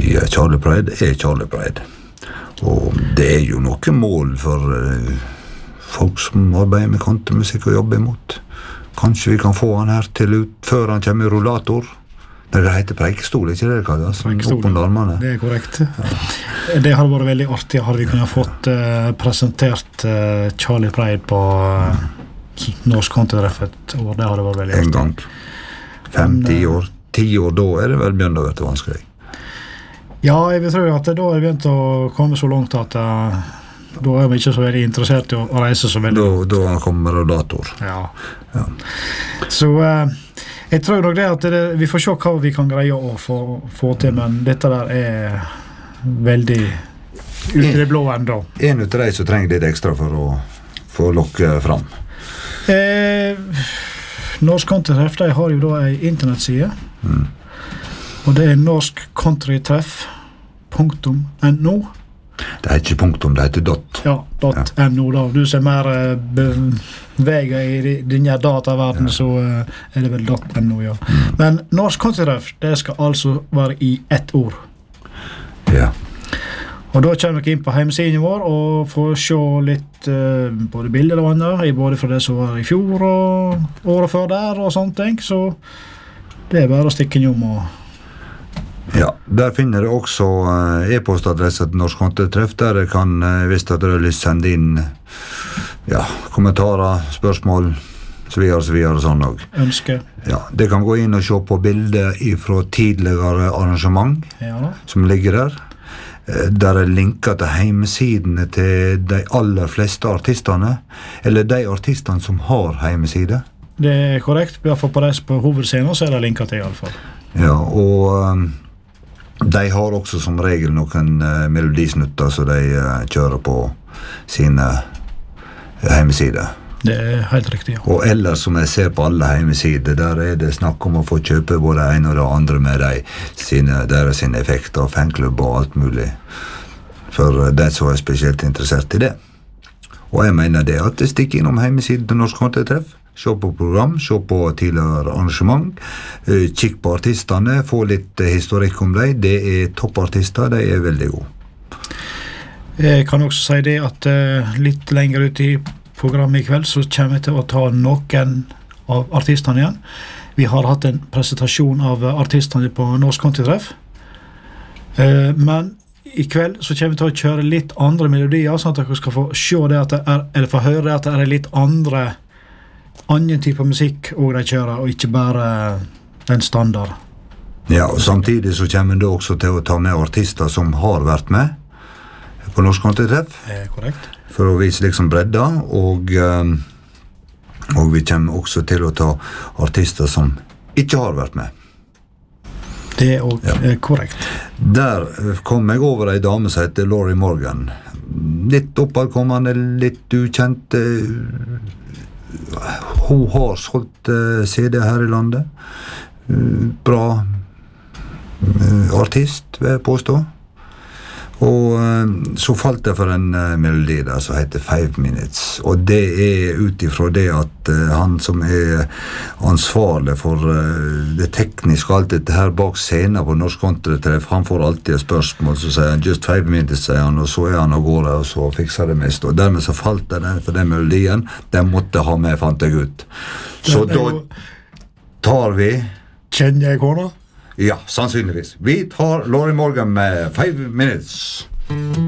Ja, Charlie Pride Charlie Pride. Og det jo noe mål for folk som arbeider med countrymusikk og jobber imot. Kanskje vi kan få han her til før han kommer i rullator. Det heter preikestol, ikke det det kalles? Opp under armene. Det korrekt. Ja. Det hadde vært veldig artig, hadde vi kunnet fått presentert Charlie Pride på Norsk Countrytreff et år. Det hadde vært veldig artig. En gang. 5-10 år. 10 år, da det vel begynt å være vanskelig. Ja, jeg vil tro at da begynt å komme så langt at da vi ikke så veldig interessert i å reise så veldig. Da kommer rullator. Ja. Så jeg tror nok det at vi får se hva vi kan greie å få til, men dette der veldig ut i det blå enda. En ut av deg som trenger litt ekstra for å få lokke fram. Norsk Countrytreff, de har jo da en internettside, og det norskcountrytreff.no. Det ikke punktum, det heter dot. Ja, .no da. Du ser mer beveget i denne dataverden, så det vel .no, ja. Men Norsk Countrytreff, det skal altså være i ett ord. Ja. Og da kommer dere inn på hjemmesiden vår og får se litt både bilder og annet, både fra det som var i fjor og året før der og sånne ting, så det bare å stikke innom og Ja, der finner du også e-postadresse til Norsk Countrytreff, der jeg kan, hvis du har lyst, sende inn kommentarer, spørsmål, så videre og sånn også. ønske. Ja, det kan gå inn og se på bilder fra tidligere arrangement som ligger der. Der linker til hjemmesidene til de aller fleste artistene, eller de artistene som har hjemmeside. Det korrekt, i hvert fall på reis på hovedscenen, så det linket til i alle fall. Ja, og de har også som regel noen melodisnutter som de kjører på sine hjemmesider. Det helt riktig, ja. Og ellers som jeg ser på alle hjemmesider, der det snakk om å få kjøpe både det ene og det andre med deres effekter, fanklubb og alt mulig. For de som spesielt interessert i det. Og jeg mener det at det stikker innom hjemmesiden til Norsk Countrytreff, se på program, se på tidligere arrangement, kikk på artistene, få litt historikk om dem. Det toppartister, de veldig gode. Jeg kan også si det at litt lenger ut i programmet i kveld så kommer jeg til å ta noen av artistene igjen. Vi har hatt en presentasjon av artistene på Norsk Countrytreff, men i kveld så kommer vi til å kjøre litt andre melodier, sånn at dere skal få se det at eller få høre det at det litt annen type musikk og de kjører, og ikke bare den standard. Ja, og samtidig så kommer det også til å ta med artister som har vært med på Norsk Countrytreff. Korrekt. For å vise liksom bredda, og vi kommer også til å ta artister som ikke har vært med. Det også korrekt. Der kom jeg over en dame som heter Lori Morgan. Litt oppadkommende, litt ukjent. Hun har solgt CD her i landet. Bra artist, vil jeg påstå. Og så falt det for en melodi der som heter 5 Minutes. Og det ut ifra det at han som ansvarlig for det tekniske og alt dette her bak scenen på Norsk Countrytreff, han får alltid et spørsmål, så sier han just 5 minutes, sier han, og så han og går og så fikser det mest. Og dermed så falt det for den melodien. Den måtte ha med, fant jeg ut. Så da tar vi Kjenner jeg kona? Ja, sannsynligvis. Vi tar Lori Morgan med 5 Minutes.